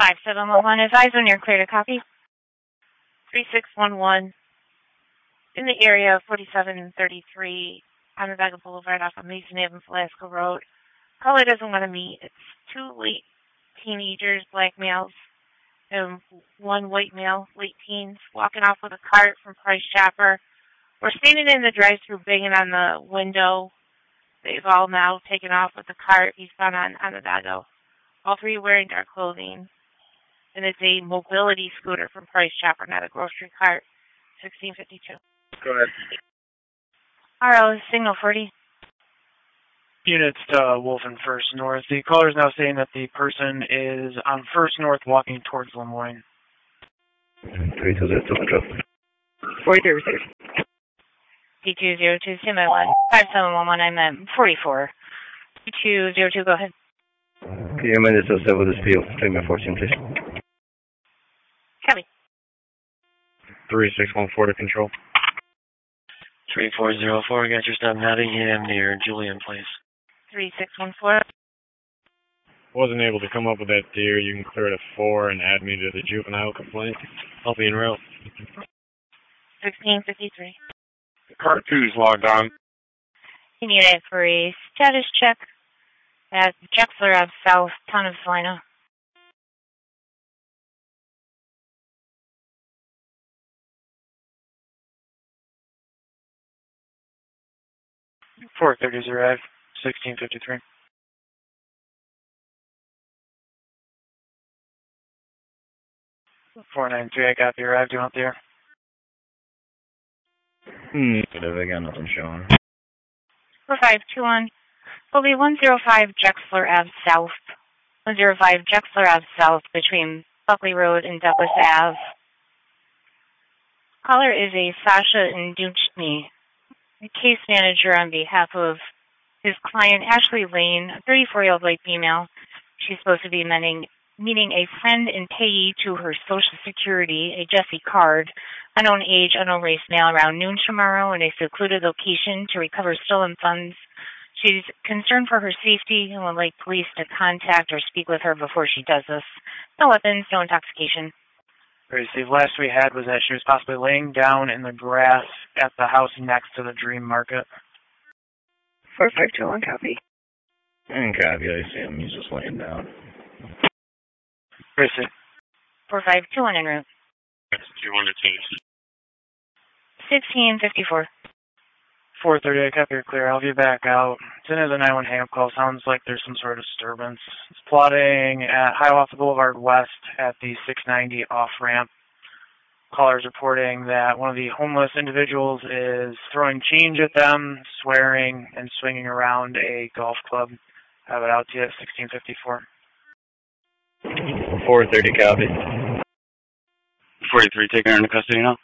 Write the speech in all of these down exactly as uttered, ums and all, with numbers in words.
five seven one one, advise when you're clear to copy. three six one one, in the area of forty-seven thirty-three Onondaga Boulevard off of Mason Avenue, Velasco Road. Caller doesn't want to meet. It's two late teenagers, black males, and one white male, late teens, walking off with a cart from Price Chopper. We're standing in the drive-thru banging on the window. They've all now taken off with the cart eastbound on Onondaga. All three wearing dark clothing. And it's a mobility scooter from Price Chopper, not a grocery cart. sixteen fifty-two. Go ahead. R L is signal forty. Units to Wolf and First North. The caller is now saying that the person is on First North walking towards Lemoyne. three two zero two control. forty-three received. D two zero two, Sim one. five seven one one, I'm at forty-four. D two zero two, go ahead. Can you remind us of several this field? Three my fourteen, please. Copy. three six one four to control. three four zero four, got your stop Nottingham near Julian Place. three six one four. Wasn't able to come up with that deer. You can clear it at four and add me to the juvenile complaint. I'll be en route. sixteen fifty-three. Cart two's logged on. You need it for a status check at Jexler Ave South, Town of Salina. four thirty's arrived, sixteen fifty-three. four ninety-three, I got the arrived. Do you want the air? Hmm, I got nothing showing. four five two one will be one oh five Jexler Ave South. one oh five Jexler Ave South between Buckley Road and Douglas Ave. Caller is a Sasha Nduchny, a case manager on behalf of his client, Ashley Lane, a thirty-four-year-old white female. She's supposed to be meeting, meeting a friend and payee to her Social Security, a Jesse card, unknown age, unknown race male, around noon tomorrow in a secluded location to recover stolen funds. She's concerned for her safety and would like police to contact or speak with her before she does this. No weapons, no intoxication. The last we had was that she was possibly laying down in the grass at the house next to the Dream Market. four five two one, copy. And copy, I see him. He's just laying down. Receive. four five two one en route. two hundred two. sixteen fifty-four. four thirty, I copy your clear. I'll be back out. It's in the nine one hang-up call. Sounds like there's some sort of disturbance. It's plotting at Hiawatha Boulevard West at the six ninety off-ramp. Callers reporting that one of the homeless individuals is throwing change at them, swearing, and swinging around a golf club. Have it out to you at sixteen fifty-four. four thirty, copy. forty-three, taking her into custody now.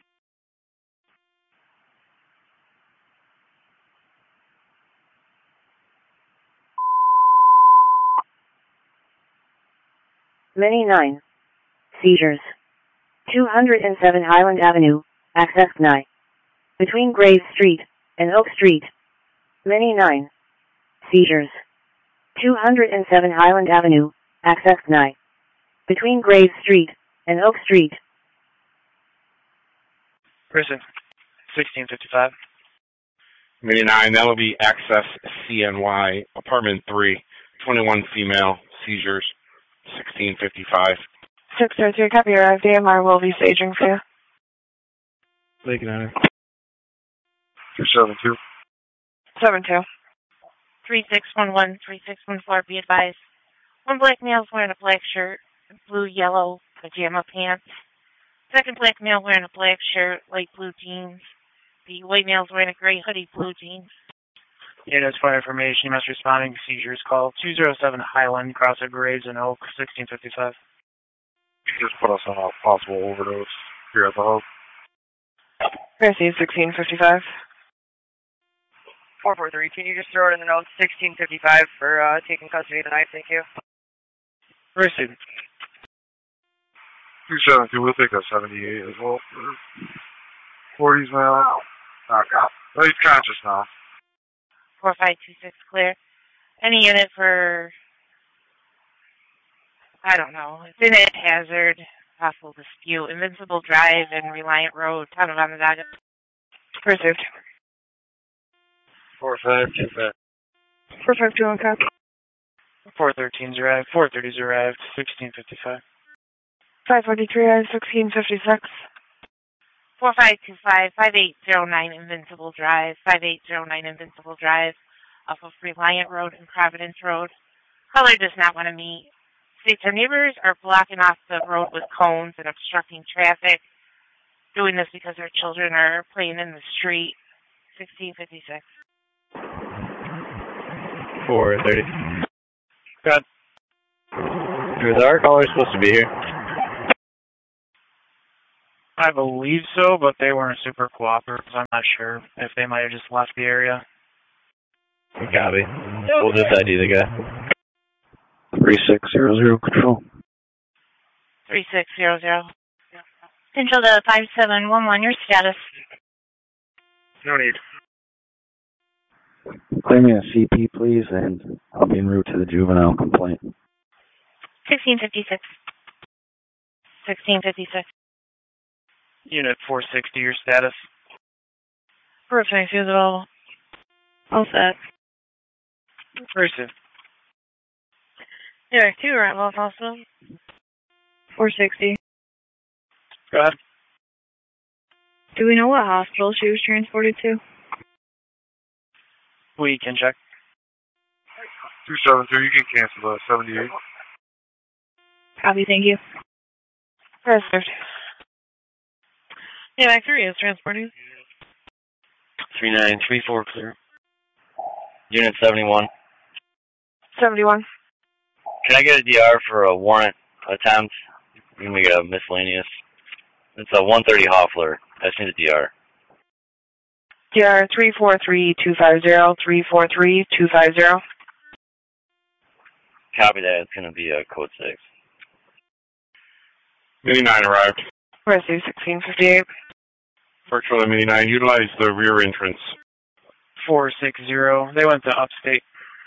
Many nine. Seizures. two hundred seven Highland Avenue, access nine. Between Graves Street and Oak Street. Many nine. Seizures. two hundred seven Highland Avenue, access nine. Between Graves Street and Oak Street. Prison, sixteen fifty-five. Mini nine, that will be access C N Y, apartment three, twenty-one female, seizures, sixteen fifty-five. six zero three, copy, arrived. D M R will be staging for you. Lake nine. two seven two. seven two. three six one one, three six one four, be advised. One black male is wearing a black shirt, blue, yellow pajama pants. Second black male wearing a black shirt, light blue jeans. The white male is wearing a gray hoodie, blue jeans. Units for information, you must responding to seizures call two oh seven Highland, cross at Graves and Oak, sixteen fifty-five. Just put us on a possible overdose here at the house. Receive sixteen fifty-five. four four three, can you just throw it in the notes, sixteen fifty-five for uh, taking custody tonight, thank you. Receive. two seventy, we'll take a seventy-eight as well. forties now. Oh, God. Well, he's conscious now. four five two six, clear. Any unit for I don't know. It's in Ed Hazard, possible dispute, Invincible Drive and Reliant Road, town of Onondaga. Received. Four five two five. four five two one, copy. four thirteen's arrived. four thirty's arrived. sixteen fifty-five. five forty-three, I have sixteen fifty-six. four five two five, five eight zero nine Invincible Drive, five eight zero nine Invincible Drive, off of Reliant Road and Providence Road. Caller does not want to meet. States our neighbors are blocking off the road with cones and obstructing traffic. Doing this because their children are playing in the street. sixteen fifty-six. four thirty. Good. Is our caller supposed to be here? I believe so, but they weren't super cooperative. I'm not sure if they might have just left the area. Copy. We'll just I D the guy. three six zero zero control. three six zero zero. Control to five seven one one, your status. No need. Claim me a C P, please, and I'll be en route to the juvenile complaint. sixteen fifty-six. sixteen fifty-six. Unit four sixty, your status. Perfect, is it all? All set. Receive. Yeah, two are at Love Hospital. four sixty. Go ahead. Do we know what hospital she was transported to? We can check. two seven three, you can cancel that, seventy-eight. Copy, thank you. Perfect. Yeah, Mac three is transporting. three nine three four, clear. Unit seventy-one. seventy-one. Can I get a D R for a warrant attempt? You can make a miscellaneous. It's a one thirty Hoffler. I just need a D R. D R three four three two five zero, three four three two five zero. Copy that. It's going to be a code six. Mini nine arrived. Received sixteen fifty-eight. Virtual Mini nine, utilize the rear entrance. four six zero. They went to upstate.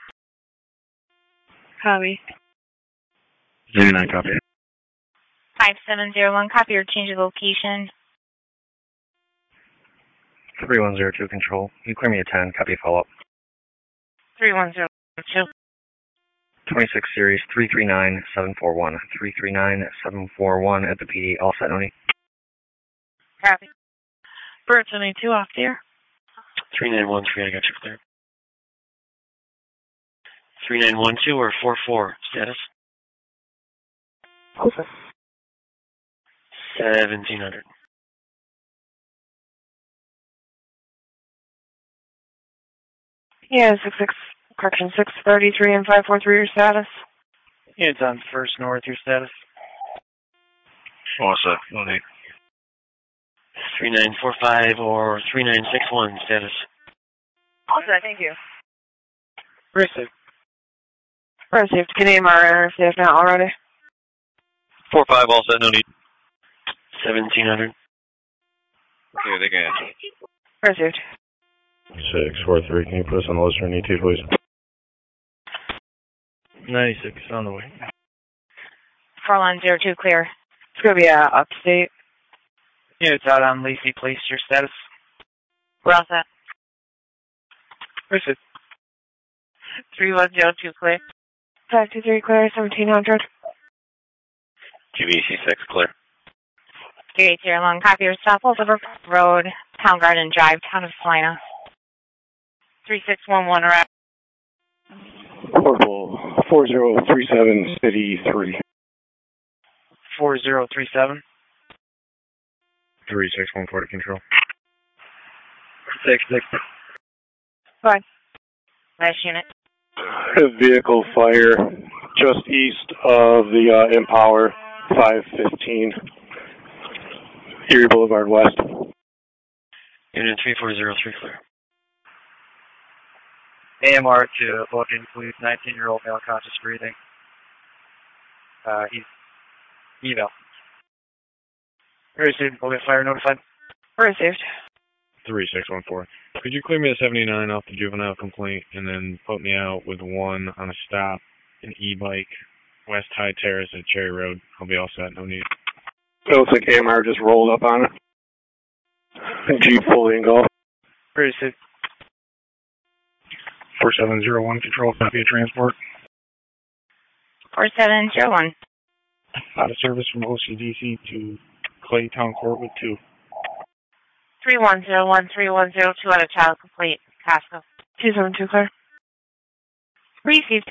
Copy. Mini nine, copy. five seven zero one, copy or change of location. three one zero two control. You clear me a ten, copy follow-up. three one zero two. twenty-six series, three three nine seven four one. three three nine seven four one at the P D, all set, no need. Copy. Bird seventy-two off the air. three nine one three, I got you clear. three nine one two or four four, status? Okay. seventeen hundred. Yeah, six six, correction, six thirty-three and five four three, your status. It's on first north, your status. All set, no need. three nine four five or three nine six one, status? All set, thank you. Received. Received. Canadian Mar if they have not already. four five, all set, no need. seventeen hundred. Okay, they can answer. Received. six four three, can you put us on the list for an E T, please? ninety-six, on the way. four one zero two, clear. It's going to be uh, upstate. Yeah, it's out on Lacey Place, your status. We're all set. Received. three one zero two, clear. five two three, clear, seventeen hundred. G B C six, clear. three eight zero one, copy or stop, Oliver Road, Town Garden Drive, Town of Salina. three six one one, around. Corporal four zero three seven, City three. four zero three seven. three six one four to control. six six. Fine. Last unit. Vehicle fire just east of the uh, Empower, five fifteen. Erie Boulevard West. Unit three four zero three, clear. A M R to Logan, please. nineteen-year-old male conscious breathing. Uh, he's eval. Received. We'll get fire notified. Received. three six one four. Could you clear me a seventy-nine off the juvenile complaint and then put me out with one on a stop, an e-bike, West High Terrace at Cherry Road. I'll be all set. No need. It looks like A M R just rolled up on it. Jeep fully engulfed. Pretty safe. four seven zero one, control, copy of transport. four seven zero one. Out of service from O C D C to Clay Town Court with two. three one zero one, three one zero two out of child complete, Casco. two seven two, clear. Received.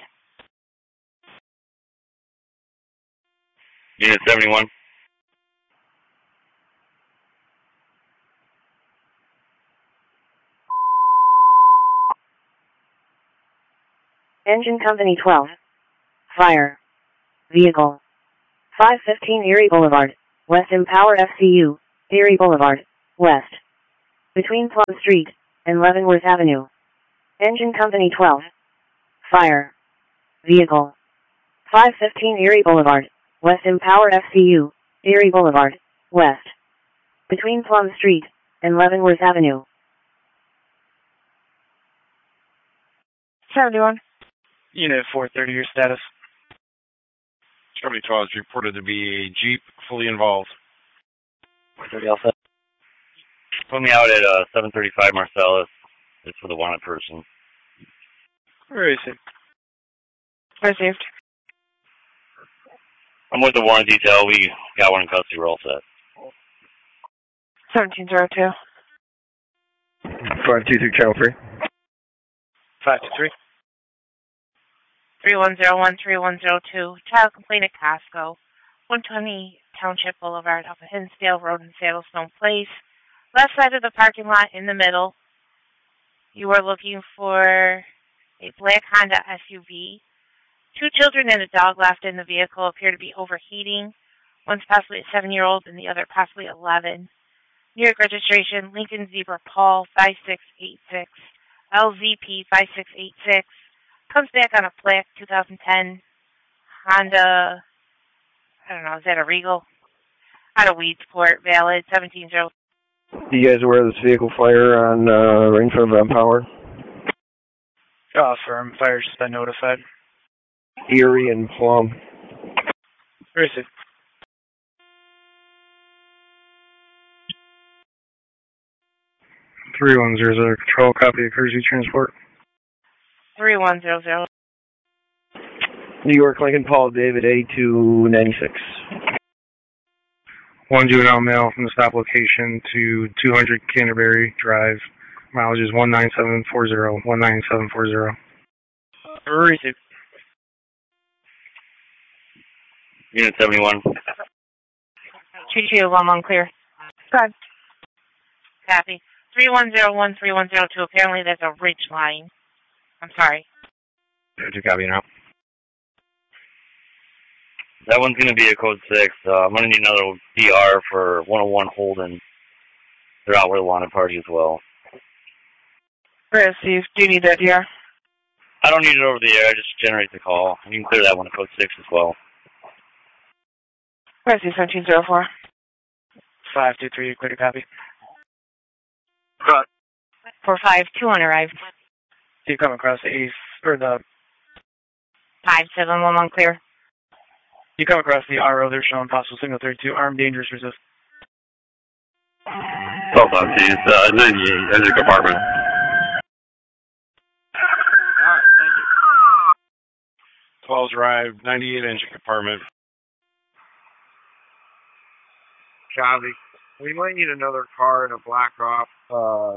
Unit seventy-one. Engine Company twelve. Fire. Vehicle. five fifteen Erie Boulevard, West Empower F C U, Erie Boulevard, West. Between Plum Street and Leavenworth Avenue. Engine Company twelve. Fire. Vehicle. five fifteen Erie Boulevard, West Empower F C U, Erie Boulevard, West. Between Plum Street and Leavenworth Avenue. seventy-one. Unit four thirty, your status. Charlie twelve is reported to be a Jeep fully involved. four thirty all set. Put me out at uh, seven thirty-five Marcellus. It's for the wanted person. Where is it? Received. I'm with the warrant detail. We got one in custody. We're all set. seventeen zero two. five two three, channel three. five two three. three one zero one, three one zero two, child complaint at Casco, one twenty Township Boulevard off of Hinsdale Road in Saddlestone Place. Left side of the parking lot in the middle. You are looking for a black Honda S U V. Two children and a dog left in the vehicle appear to be overheating. One's possibly a seven-year-old and the other possibly eleven. New York registration, Lincoln Zebra Paul five six eight six, L Z P five six eight six. Comes back on a black two thousand ten Honda, I don't know, is that a Regal? Out of Weedsport, valid, seventeen zero. You guys aware of this vehicle fire on uh, right in front of Empower? Uh, firm. Fire's just been notified. Erie and Plum. Where is it? three one zero zero, control, copy of Kersey transport. three one zero zero. New York, Lincoln, Paul, David, eighty-two ninety-six. One juvenile male from the stop location to two hundred Canterbury Drive. Mileage is one nine seven four zero, one nine seven four zero. Where is it? Unit seventy-one. two two one one clear. Good. Copy. three one zero one, three one zero two. Apparently there's a ridge line. I'm sorry. Did you copy now? That one's going to be a code six. Uh, I'm going to need another D R for one oh one Holden. They're out with a wanted party as well. Received. Do you need that D R? I don't need it over the air. I just generate the call. You can clear that one to code six as well. Received. seventeen zero four. five two three, clear to copy. Cut. four five two on arrived. So you come across the eighth, or the... five seven one one clear. You come across the R O, they're showing possible signal thirty-two, armed, dangerous, resist. twelve on T, it's uh, ninety-eight, engine compartment. Alright, thank you. twelve's arrived, ninety-eight engine compartment. Copy. We might need another car in a Blackhawk. Uh,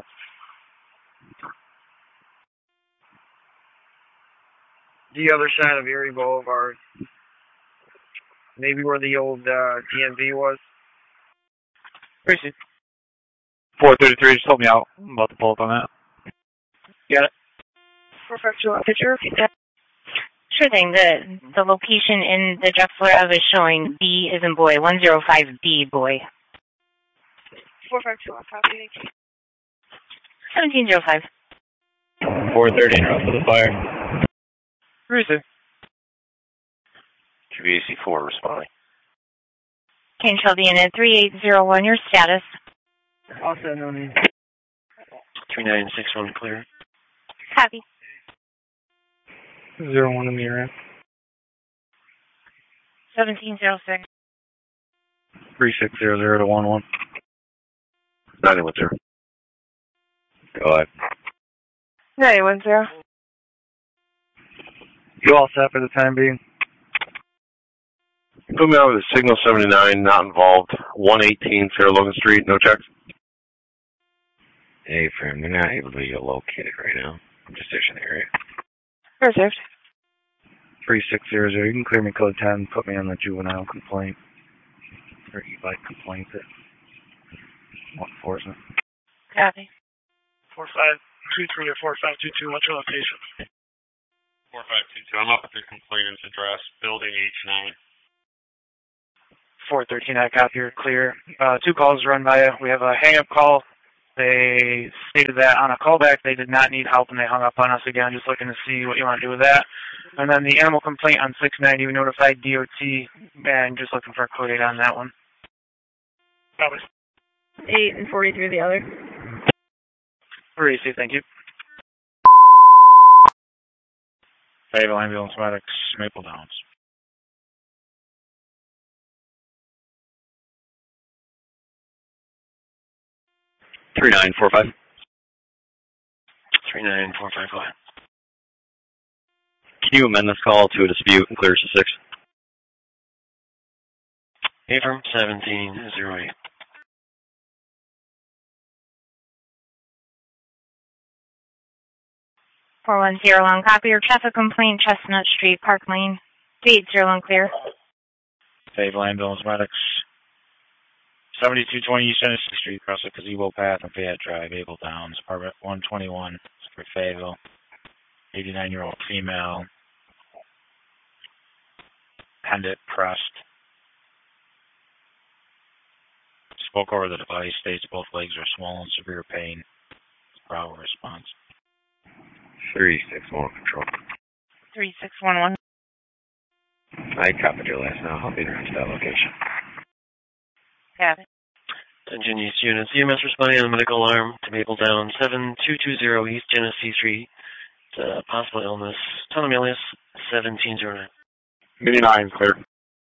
the other side of Erie Boulevard. Maybe where the old uh, T M V was. Appreciate it. four thirty-three, just help me out. I'm about to pull up on that. Got it. four five two, could you repeat that? Sure thing. The the location in the Jeff Fleur is showing B as in boy, one zero five B boy. four five two, copy, thank you. seventeen zero five. four thirty, interrupt for the fire. Where is it? Q B A C four responding. Kane Shelby in at three eight zero one, your status. Also no need. three nine six one clear. Copy. Zero one in the area. seventeen oh six. three six zero zero to one one. nine one zero. Go ahead. nine one zero. You all set for the time being? Put me out with a Signal seventy-nine, not involved. one eighteen Sarah Logan Street, no checks. Hey, friend, they're not able to get located right now. I'm just stationary. Received. three six zero zero. You can clear me code ten. Put me on the juvenile complaint. Or e-bike complaint. That what enforcement? Copy. four five two three or four five two two, what's your location? four five two two. I'm up at the complainant's address, building H nine. four thirteen, I copy, you're clear. Uh, two calls run by you. We have a hang-up call. They stated that on a callback they did not need help and they hung up on us again, just looking to see what you want to do with that. And then the animal complaint on six ninety, we notified D O T and just looking for a code eight on that one. Copy. eight and forty-three the other. Receive, thank you. Fayetteville Ambulance Medics, Maple Downs. three nine four five. three nine four five, go ahead. Can you amend this call to a dispute and clear us to six? Affirm, seventeen oh eight. four one zero one, copy your traffic complaint, Chestnut Street, Park Lane. eight zero one clear. Fayetteville Ambulance Medics. seventy-two twenty East Genesee Street, across the Gazebo Path and Fayette Drive, Able Downs, apartment one twenty-one for Fayetteville. eighty-nine-year-old female. Pendant pressed. Spoke over the device, states both legs are swollen, severe pain. Bravo response. three six one control. three six one one. I copied your last now. I'll be around to that location. Got it. Attention East units. E M S responding on the medical alarm to Maple Down, seven two two zero East Genesee Street. It's a possible illness. Tunnel alias seventeen oh nine. Mini nine, clear.